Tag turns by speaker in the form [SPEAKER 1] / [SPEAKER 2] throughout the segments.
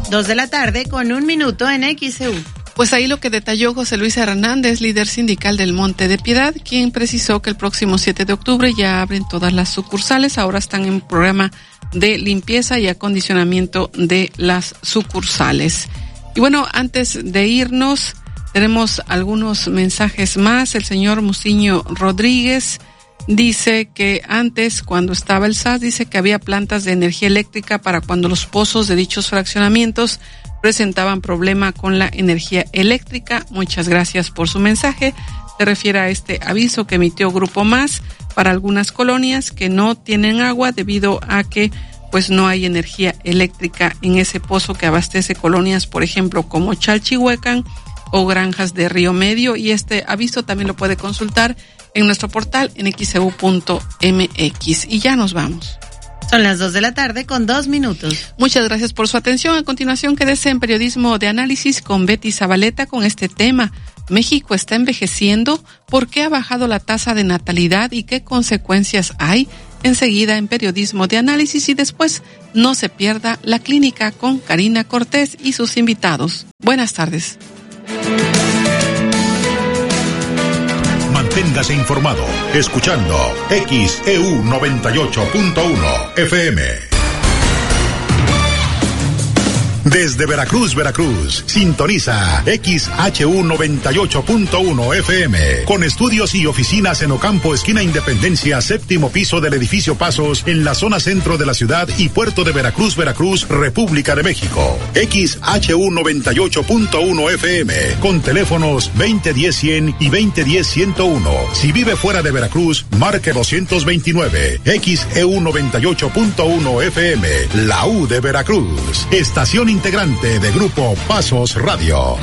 [SPEAKER 1] 2:01 en XEU.
[SPEAKER 2] Pues ahí lo que detalló José Luis Hernández, líder sindical del Monte de Piedad, quien precisó que el próximo 7 de octubre ya abren todas las sucursales. Ahora están en programa de limpieza y acondicionamiento de las sucursales. Y bueno, antes de irnos, tenemos algunos mensajes más. El señor Muciño Rodríguez dice que antes, cuando estaba el SAS, dice que había plantas de energía eléctrica para cuando los pozos de dichos fraccionamientos presentaban problema con la energía eléctrica. Muchas gracias por su mensaje. Se refiere a este aviso que emitió Grupo Más para algunas colonias que no tienen agua debido a que pues no hay energía eléctrica en ese pozo que abastece colonias, por ejemplo, como Chalchihuecan o Granjas de Río Medio, y este aviso también lo puede consultar en nuestro portal en xeu.mx. Y ya nos vamos.
[SPEAKER 1] Son las 2:02.
[SPEAKER 2] Muchas gracias por su atención. A continuación, quédese en Periodismo de Análisis con Betty Zabaleta con este tema. ¿México está envejeciendo? ¿Por qué ha bajado la tasa de natalidad y qué consecuencias hay? Enseguida en Periodismo de Análisis, y después no se pierda La Clínica con Karina Cortés y sus invitados. Buenas tardes.
[SPEAKER 3] Manténgase informado escuchando XEU 98.1 FM. Desde Veracruz, sintoniza XHU 98.1 FM, con estudios y oficinas en Ocampo, esquina Independencia, séptimo piso del edificio Pasos, en la zona centro de la ciudad y puerto de Veracruz, República de México. XHU 98.1 FM, con teléfonos 2010-100 y 2010-101. Si vive fuera de Veracruz, marque 229. XEU 98.1 FM, la U de Veracruz. Estación integrante de Grupo Pasos Radio.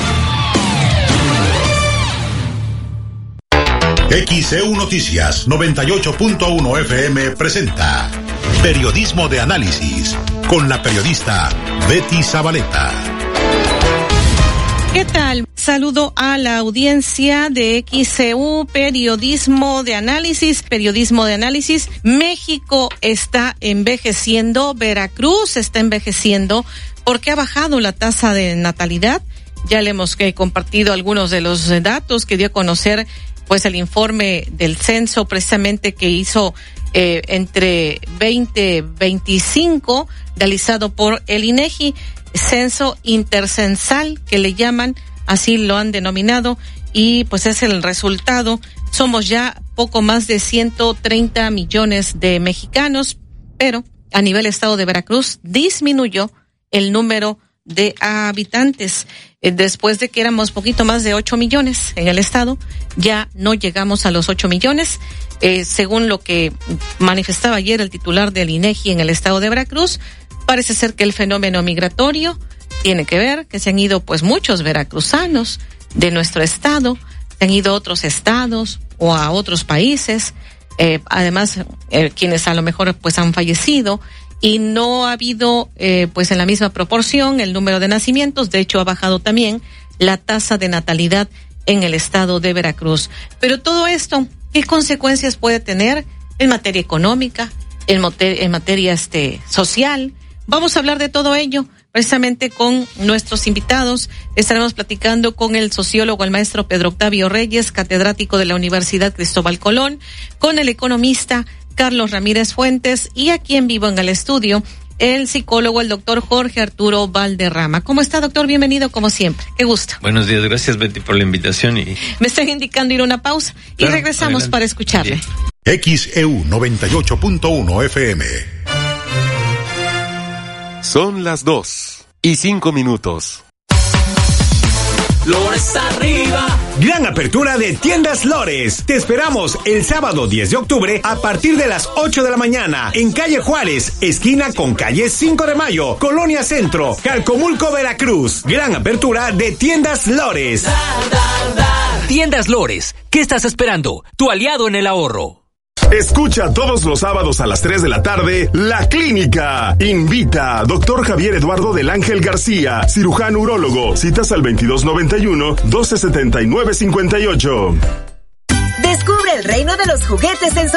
[SPEAKER 3] XEU Noticias 98.1 FM presenta Periodismo de Análisis con la periodista Betty Zabaleta.
[SPEAKER 1] ¿Qué tal? Saludo a la audiencia de XEU, Periodismo de Análisis. México está envejeciendo, Veracruz está envejeciendo, porque ha bajado la tasa de natalidad. Ya le hemos compartido algunos de los datos que dio a conocer pues el informe del censo precisamente que hizo entre 2025 realizado por el INEGI, censo intercensal que le llaman, así lo han denominado, y pues es el resultado. Somos ya poco más de 130 millones de mexicanos, pero a nivel estado de Veracruz disminuyó el número de habitantes. Después de que éramos poquito más de 8 millones en el estado, ya no llegamos a los 8 millones. Según lo que manifestaba ayer el titular del INEGI en el estado de Veracruz, parece ser que el fenómeno migratorio tiene que ver, que se han ido pues muchos veracruzanos de nuestro estado, se han ido a otros estados o a otros países, además quienes a lo mejor pues han fallecido, y no ha habido pues en la misma proporción el número de nacimientos. De hecho, ha bajado también la tasa de natalidad en el estado de Veracruz. Pero todo esto, ¿qué consecuencias puede tener en materia económica, en materia social? Vamos a hablar de todo ello precisamente con nuestros invitados. Estaremos platicando con el sociólogo, el maestro Pedro Octavio Reyes, catedrático de la Universidad Cristóbal Colón, con el economista Carlos Ramírez Fuentes, y aquí en vivo en el estudio, el psicólogo, el doctor Jorge Arturo Valderrama. ¿Cómo está, doctor? Bienvenido, como siempre. Qué gusto.
[SPEAKER 4] Buenos días, gracias, Betty, por la invitación.
[SPEAKER 1] Me están indicando ir a una pausa, claro, y regresamos adelante para escucharle.
[SPEAKER 3] Bien. XEU 98.1 FM.
[SPEAKER 5] Son las 2:05.
[SPEAKER 6] Lores arriba. Gran apertura de Tiendas Lores. Te esperamos el sábado 10 de octubre a partir de las 8 de la mañana en calle Juárez, esquina con calle 5 de Mayo, Colonia Centro, Calcomulco, Veracruz. Gran apertura de Tiendas Lores.
[SPEAKER 7] Tiendas Lores, ¿qué estás esperando? Tu aliado en el ahorro.
[SPEAKER 8] Escucha todos los sábados a las 3 de la tarde La Clínica. Invita a Dr. Javier Eduardo del Ángel García, cirujano urólogo. Citas al 2291-1279-58.
[SPEAKER 9] Descubre el reino de los juguetes